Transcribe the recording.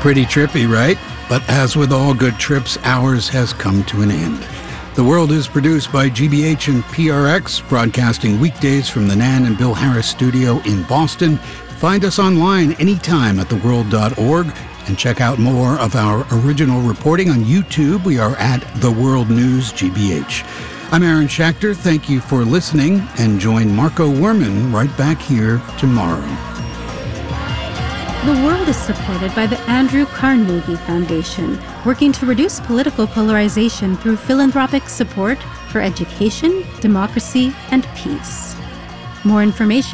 Pretty trippy, right? But as with all good trips, ours has come to an end. The World is produced by GBH and PRX, broadcasting weekdays from the Nan and Bill Harris studio in Boston. Find us online anytime at theworld.org and check out more of our original reporting on YouTube. We are at The World News GBH. I'm Aaron Schachter. Thank you for listening, and join Marco Werman right back here tomorrow. The World is supported by the Andrew Carnegie Foundation, working to reduce political polarization through philanthropic support for education, democracy, and peace. More information